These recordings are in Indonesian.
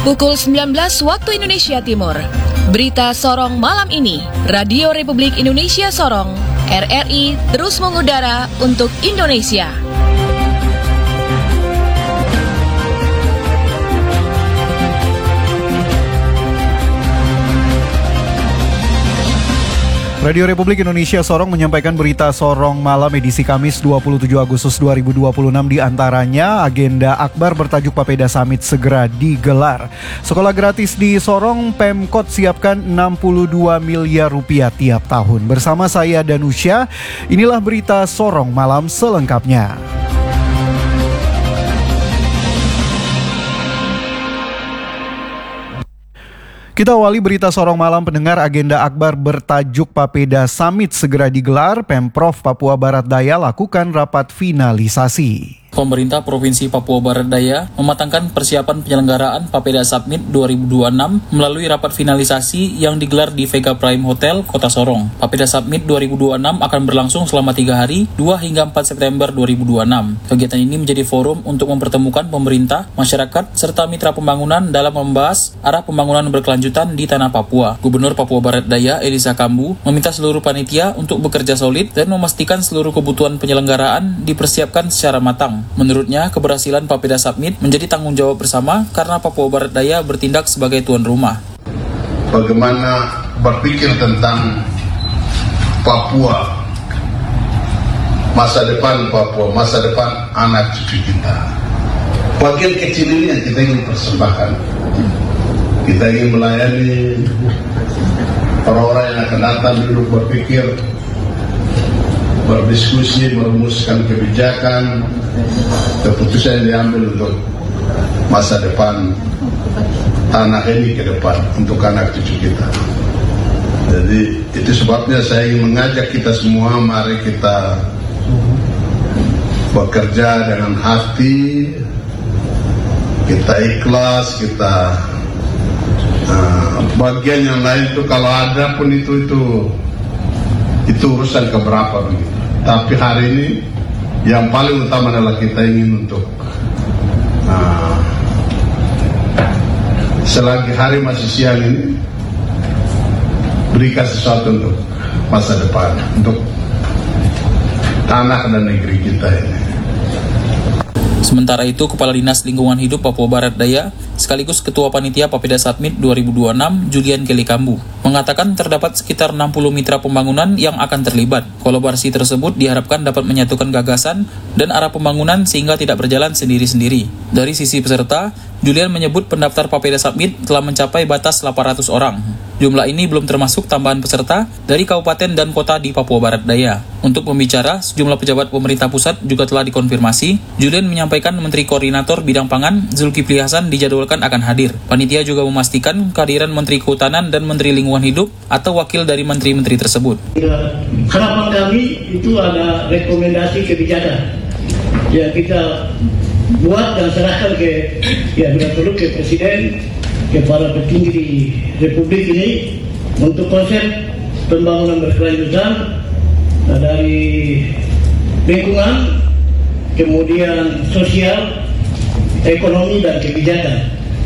Pukul 19 waktu Indonesia Timur. Berita Sorong malam ini. Radio Republik Indonesia Sorong, RRI terus mengudara untuk Indonesia. Radio Republik Indonesia Sorong menyampaikan berita Sorong malam edisi Kamis 27 Agustus 2026, di antaranya agenda akbar bertajuk Papeda Summit segera digelar. Sekolah gratis di Sorong, Pemkot siapkan 62 miliar rupiah tiap tahun. Bersama saya Danusya, inilah berita Sorong malam selengkapnya. Kita awali berita Sorong malam pendengar. Agenda akbar bertajuk Papeda Summit segera digelar. Pemprov Papua Barat Daya lakukan rapat finalisasi. Pemerintah Provinsi Papua Barat Daya mematangkan persiapan penyelenggaraan Papeda Summit 2026 melalui rapat finalisasi yang digelar di Vega Prime Hotel, Kota Sorong. Papeda Summit 2026 akan berlangsung selama 3 hari, 2 hingga 4 September 2026. Kegiatan ini menjadi forum untuk mempertemukan pemerintah, masyarakat, serta mitra pembangunan dalam membahas arah pembangunan berkelanjutan di tanah Papua. Gubernur Papua Barat Daya, Elisa Kambu, meminta seluruh panitia untuk bekerja solid dan memastikan seluruh kebutuhan penyelenggaraan dipersiapkan secara matang. Menurutnya, keberhasilan Papeda Summit menjadi tanggung jawab bersama karena Papua Barat Daya bertindak sebagai tuan rumah. Bagaimana berpikir tentang Papua, masa depan Papua, masa depan anak cucu kita. Bagian kecil ini yang kita ingin persembahkan. Kita ingin melayani orang-orang yang akan datang duduk berpikir, berdiskusi, merumuskan kebijakan, keputusan yang diambil untuk masa depan tanah ini ke depan, untuk anak cucu kita. Jadi itu sebabnya saya ingin mengajak kita semua, mari kita bekerja dengan hati, kita ikhlas, kita bagian yang lain itu kalau ada pun itu urusan keberapa begitu. Tapi hari ini yang paling utama adalah kita ingin untuk selagi hari masih siang ini berikan sesuatu untuk masa depan, untuk tanah dan negeri kita ini. Sementara itu, Kepala Dinas Lingkungan Hidup Papua Barat Daya sekaligus Ketua Panitia Papeda Summit 2026, Julian Kelly Kambu, mengatakan terdapat sekitar 60 mitra pembangunan yang akan terlibat. Kolaborasi tersebut diharapkan dapat menyatukan gagasan dan arah pembangunan sehingga tidak berjalan sendiri-sendiri. Dari sisi peserta, Julian menyebut pendaftar Papeda Summit telah mencapai batas 800 orang. Jumlah ini belum termasuk tambahan peserta dari kabupaten dan kota di Papua Barat Daya. Untuk pembicara, sejumlah pejabat pemerintah pusat juga telah dikonfirmasi. Julian menyampaikan Menteri Koordinator Bidang Pangan Zulkifli Hasan dijadwalkan akan hadir. Panitia juga memastikan kehadiran Menteri Kehutanan dan Menteri Lingkungan Hidup atau wakil dari menteri-menteri tersebut. Harapan kami itu ada rekomendasi kebijakan yang kita buat dan serahkan ke bila perlu ke Presiden, ke para petinggi di Republik ini untuk konsep pembangunan berkelanjutan dari lingkungan, kemudian sosial, ekonomi dan kebijakan.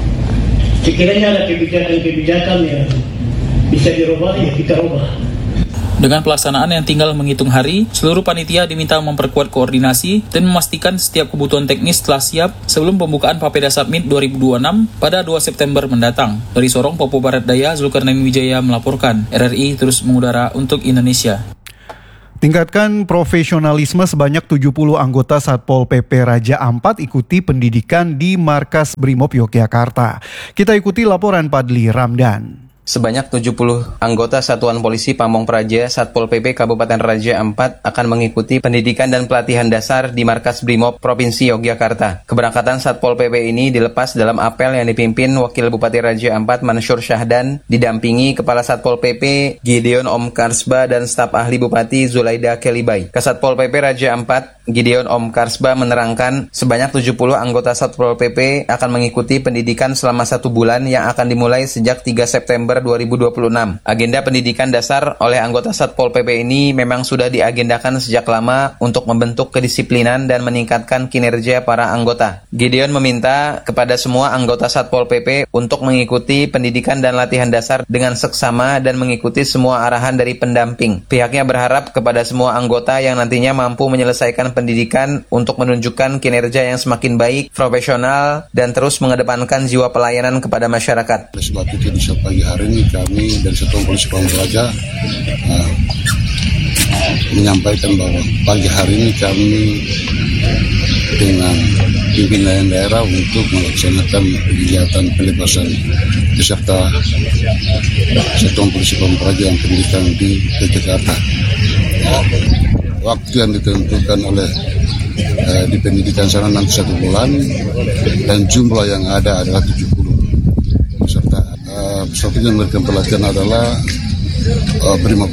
Sekiranya ada kebijakan-kebijakan yang bisa dirubah, ya kita rubah. Dengan pelaksanaan yang tinggal menghitung hari, seluruh panitia diminta memperkuat koordinasi dan memastikan setiap kebutuhan teknis telah siap sebelum pembukaan Papeda Summit 2026 pada 2 September mendatang. Dari Sorong, Papua Barat Daya, Zulkarnain Wijaya melaporkan. RRI terus mengudara untuk Indonesia. Tingkatkan profesionalisme, sebanyak 70 anggota Satpol PP Raja Ampat ikuti pendidikan di Markas Brimob Yogyakarta. Kita ikuti laporan Padli Ramdan. Sebanyak 70 anggota Satuan Polisi Pamong Praja Satpol PP Kabupaten Raja Ampat akan mengikuti pendidikan dan pelatihan dasar di Markas Brimob Provinsi Yogyakarta. Keberangkatan Satpol PP ini dilepas dalam apel yang dipimpin Wakil Bupati Raja Ampat Mansur Syahdan, didampingi Kepala Satpol PP Gideon Om Karsba dan staf ahli Bupati Zulaida Kelibay. Kasatpol PP Raja Ampat Gideon Om Karsba menerangkan sebanyak 70 anggota Satpol PP akan mengikuti pendidikan selama 1 bulan yang akan dimulai sejak 3 September November 2026. Agenda pendidikan dasar oleh anggota Satpol PP ini memang sudah diagendakan sejak lama untuk membentuk kedisiplinan dan meningkatkan kinerja para anggota. Gideon meminta kepada semua anggota Satpol PP untuk mengikuti pendidikan dan latihan dasar dengan seksama dan mengikuti semua arahan dari pendamping. Pihaknya berharap kepada semua anggota yang nantinya mampu menyelesaikan pendidikan untuk menunjukkan kinerja yang semakin baik, profesional, dan terus mengedepankan jiwa pelayanan kepada masyarakat. Oleh sebab itu di pagi hari ini kami dari Satuan Polisi Pamong Praja menyampaikan bahwa pagi hari ini kami dengan pimpinan daerah untuk melaksanakan kegiatan pelepasan peserta Satuan Polisi Pamong Praja yang pendidikan di Jakarta. Waktu yang ditentukan oleh di pendidikan sana nanti 1 bulan dan jumlah yang ada adalah 70 peserta. Peserta yang memberikan pelatihan adalah Brimob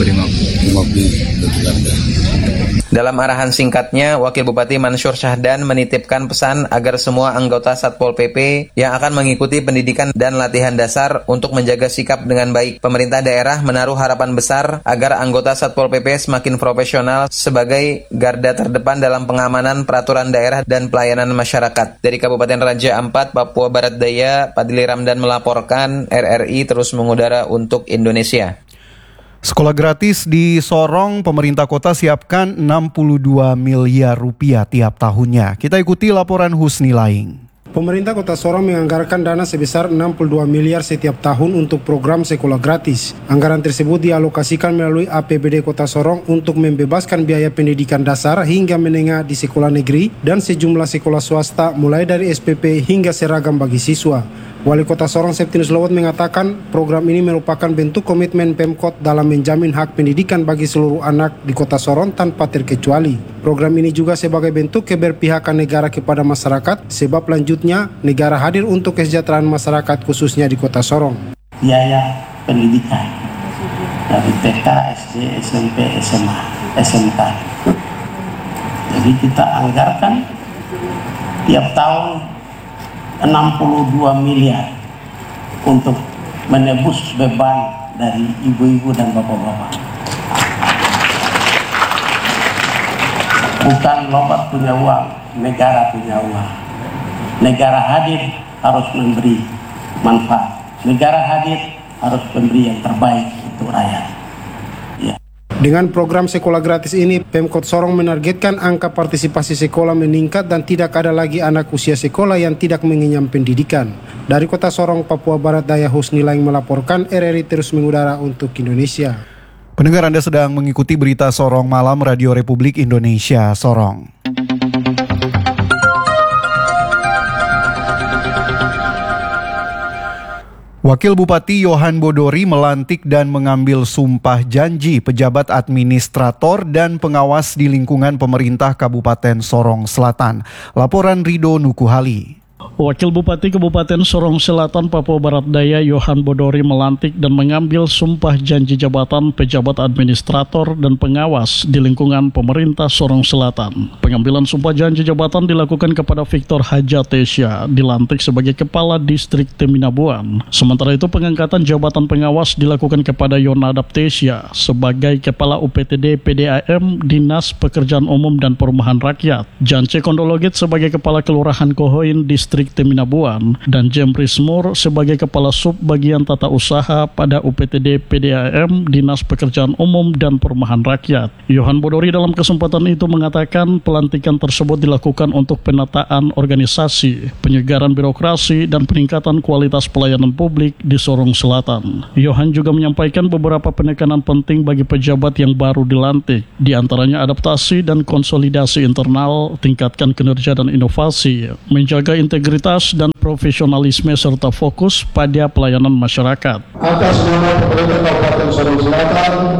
di Jakarta. Dalam arahan singkatnya, Wakil Bupati Mansur Syahdan menitipkan pesan agar semua anggota Satpol PP yang akan mengikuti pendidikan dan latihan dasar untuk menjaga sikap dengan baik. Pemerintah daerah menaruh harapan besar agar anggota Satpol PP semakin profesional sebagai garda terdepan dalam pengamanan peraturan daerah dan pelayanan masyarakat. Dari Kabupaten Raja Ampat, Papua Barat Daya, Padli Ramdan melaporkan, RRI terus mengudara untuk Indonesia. Sekolah gratis di Sorong, pemerintah kota siapkan 62 miliar rupiah tiap tahunnya. Kita ikuti laporan Husni Laing. Pemerintah Kota Sorong menganggarkan dana sebesar 62 miliar setiap tahun untuk program sekolah gratis. Anggaran tersebut dialokasikan melalui APBD Kota Sorong untuk membebaskan biaya pendidikan dasar hingga menengah di sekolah negeri dan sejumlah sekolah swasta mulai dari SPP hingga seragam bagi siswa. Wali Kota Sorong Septinus Lowot mengatakan program ini merupakan bentuk komitmen Pemkot dalam menjamin hak pendidikan bagi seluruh anak di Kota Sorong tanpa terkecuali. Program ini juga sebagai bentuk keberpihakan negara kepada masyarakat, sebab lanjutnya negara hadir untuk kesejahteraan masyarakat khususnya di Kota Sorong. Biaya pendidikan dari TK, SD, SMP, SMA, SMK. Jadi kita anggarkan tiap tahun 62 miliar untuk menebus beban dari ibu-ibu dan bapak-bapak. Bukan lobat punya uang, negara punya uang. Negara hadir harus memberi manfaat. Negara hadir harus memberi yang terbaik untuk rakyat. Dengan program sekolah gratis ini, Pemkot Sorong menargetkan angka partisipasi sekolah meningkat dan tidak ada lagi anak usia sekolah yang tidak mengenyam pendidikan. Dari Kota Sorong, Papua Barat Daya, Husni Laing melaporkan, RRI terus mengudara untuk Indonesia. Pendengar, Anda sedang mengikuti berita Sorong Malam Radio Republik Indonesia Sorong. Wakil Bupati Yohan Bodori melantik dan mengambil sumpah janji pejabat administrator dan pengawas di lingkungan pemerintah Kabupaten Sorong Selatan. Laporan Rido Nukuhali. Wakil Bupati Kabupaten Sorong Selatan, Papua Barat Daya, Yohan Bodori melantik dan mengambil sumpah janji jabatan pejabat administrator dan pengawas di lingkungan pemerintah Sorong Selatan. Pengambilan sumpah janji jabatan dilakukan kepada Victor Hajatesya, dilantik sebagai Kepala Distrik Teminabuan. Sementara itu pengangkatan jabatan pengawas dilakukan kepada Yonadab Tesya sebagai Kepala UPTD PDAM Dinas Pekerjaan Umum dan Perumahan Rakyat. Jance Kondologit sebagai Kepala Kelurahan Kohoin Distrik Teminabuan dan Jemris Mur sebagai Kepala Sub Bagian Tata Usaha pada UPTD PDAM Dinas Pekerjaan Umum dan Perumahan Rakyat. Yohan Bodori dalam kesempatan itu mengatakan pelantikan tersebut dilakukan untuk penataan organisasi, penyegaran birokrasi, dan peningkatan kualitas pelayanan publik di Sorong Selatan. Yohan juga menyampaikan beberapa penekanan penting bagi pejabat yang baru dilantik, di antaranya adaptasi dan konsolidasi internal, tingkatkan kinerja dan inovasi, menjaga integritas dan profesionalisme serta fokus pada pelayanan masyarakat. Atas nama pemerintah Kabupaten Sorong Selatan